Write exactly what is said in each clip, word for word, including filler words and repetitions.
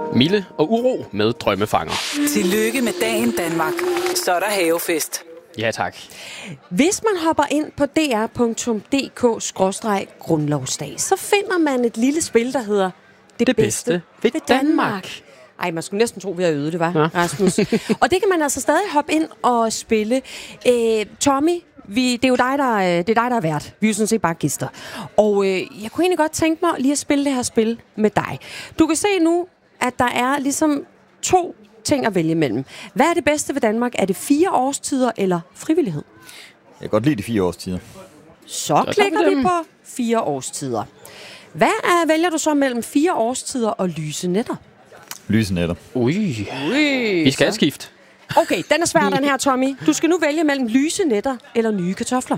Mille og Uro med Drømmefanger. Tillykke med dagen, Danmark. Så er der havefest. Ja, tak. Hvis man hopper ind på d r punktum d k skråstreg grundlovsdag, så finder man et lille spil, der hedder Det, Det bedste ved Danmark. Ej, man skulle næsten tro, vi har øvet det, var, Ja. Rasmus? Og det kan man altså stadig hoppe ind og spille. Øh, Tommy, vi, det er jo dig, der, øh, det er dig, der er vært. Vi er jo sådan set bare gæster. Og øh, jeg kunne egentlig godt tænke mig lige at spille det her spil med dig. Du kan se nu, at der er ligesom to ting at vælge mellem. Hvad er det bedste ved Danmark? Er det fire årstider eller frivillighed? Jeg kan godt lide de fire årstider. Så tager klikker vi vi dem. på fire årstider. Hvad er, vælger du så mellem fire årstider og lyse nætter? Lyse nætter. Ui, Ui, vi skal have skift. Okay, den er svær, den her, Tommy. Du skal nu vælge mellem lyse nætter eller nye kartofler.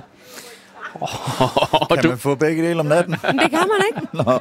Og Kan du, man få begge dele om natten? Men det kan man ikke. Nå.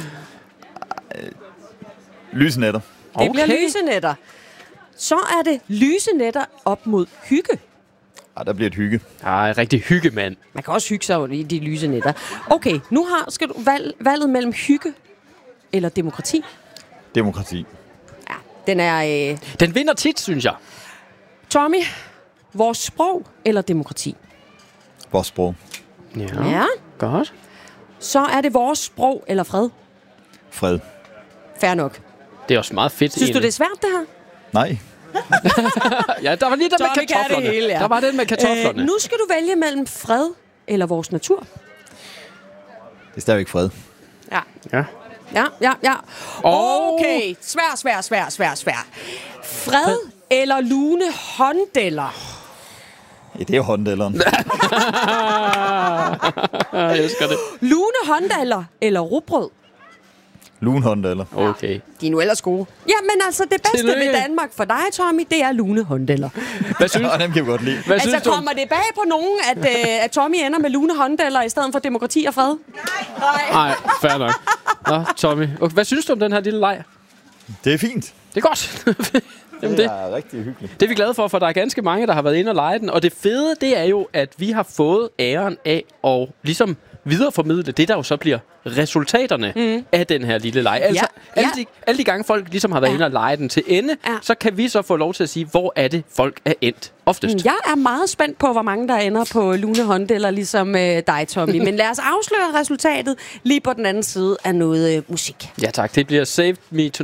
Lyse nætter. Det bliver Okay. lyse nætter. Så er det lyse nætter op mod hygge. Ah, der bliver et hygge. Ej, rigtig hyggemand. Man kan også hygge sig i de lyse nætter. Okay, nu har, skal du valg, valget mellem hygge eller demokrati. Demokrati. Ja, den er... Øh, Den vinder tit, synes jeg. Tommy, vores sprog eller demokrati? Vores sprog. Ja, Ja. godt. Så er det vores sprog eller fred. Fred. Fair nok. Det er også meget fedt. Synes du, det er svært, det her? Nej. Ja, der var lige den Så med vi kan det kartoflerne. hele, ja. Der var den med kartoflerne. Øh, nu skal du vælge mellem fred eller vores natur. Det er stadigvæk fred. Ja. Ja. Ja, ja, ja. Og- Okay, svær, svær, svær, svær, svær. Fred eller lune hånddeller? Ja, det er jo hånddælleren. Jeg elsker det. Lune hånddeller eller rugbrød? Lune hånddæller. Okay. De er nu ellers gode. Jamen altså, det bedste Tillykke. ved Danmark for dig, Tommy, det er lune hånddeller. Hvad synes, Og dem kan vi godt lide. hvad synes Altså, du? kommer det bag på nogen, at, øh, at Tommy ender med lune hånddeller i stedet for demokrati og fred? Nej. Nej, fair nok. Nå, Tommy. Okay, hvad synes du om den her lille leg? Det er fint. Det er godt. Jamen, Det det, er rigtig hyggeligt. det er vi glade for, for der er ganske mange, der har været inde og lege den. Og det fede, det er jo, at vi har fået æren af at ligesom videreformidle det, der jo så bliver resultaterne mm. af den her lille leg. Altså, Ja, alle, ja. de, alle de gange folk ligesom har været Ja. inde og lege den til ende, Ja. så kan vi så få lov til at sige, hvor er det, folk er endt oftest. Jeg er meget spændt på, hvor mange der ender på lune hånddeller, ligesom øh, dig, Tommy. Men lad os afsløre resultatet lige på den anden side af noget øh, musik. Ja tak, det bliver Save Me Tonight.